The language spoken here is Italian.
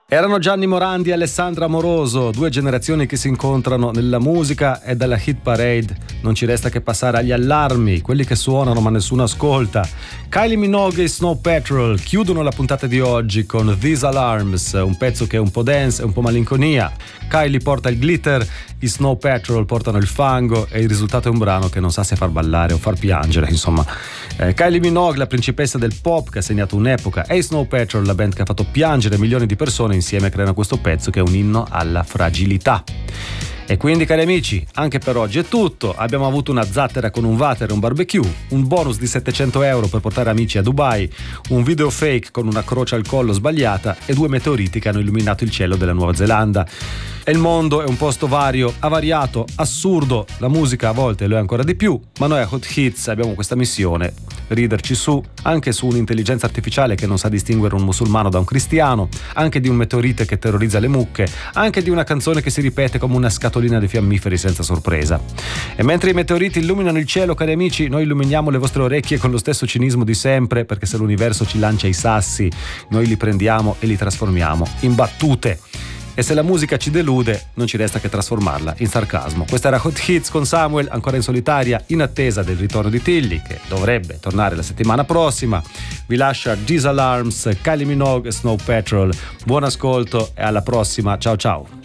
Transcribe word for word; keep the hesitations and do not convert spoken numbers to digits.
Erano Gianni Morandi e Alessandra Amoroso, due generazioni che si incontrano nella musica, e dalla hit parade non ci resta che passare agli allarmi, quelli che suonano ma nessuno ascolta. Kylie Minogue e Snow Patrol chiudono la puntata di oggi con These Alarms, un pezzo che è un po' dance e un po' malinconia. Kylie porta il glitter, i Snow Patrol portano il fango e il risultato è un brano che non sa se far ballare o far piangere, insomma. Eh, Kylie Minogue, la principessa del pop che ha segnato un'epoca, e i Snow Patrol, la band che ha fatto piangere milioni di persone, insieme creano questo pezzo che è un inno alla fragilità. E quindi, cari amici, anche per oggi è tutto. Abbiamo avuto una zattera con un water e un barbecue, un bonus di settecento euro per portare amici a Dubai, un video fake con una croce al collo sbagliata e due meteoriti che hanno illuminato il cielo della Nuova Zelanda. E il mondo è un posto vario, avariato, assurdo, la musica a volte lo è ancora di più, ma noi a Hot Hits abbiamo questa missione: riderci su, anche su un'intelligenza artificiale che non sa distinguere un musulmano da un cristiano, anche di un meteorite che terrorizza le mucche, anche di una canzone che si ripete come una scatolina di fiammiferi senza sorpresa. E mentre i meteoriti illuminano il cielo, cari amici, noi illuminiamo le vostre orecchie con lo stesso cinismo di sempre, perché se l'universo ci lancia i sassi, noi li prendiamo e li trasformiamo in battute. E se la musica ci delude, non ci resta che trasformarla in sarcasmo. Questa era Hot Hits con Samuel, ancora in solitaria, in attesa del ritorno di Tilly, che dovrebbe tornare la settimana prossima. Vi lascia These Alarms, Kylie Minogue e Snow Patrol. Buon ascolto e alla prossima. Ciao ciao.